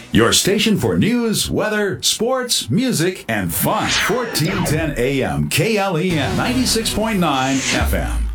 Your station for news, weather, sports, music, and fun. 1410 AM, KLEN 96.9 FM.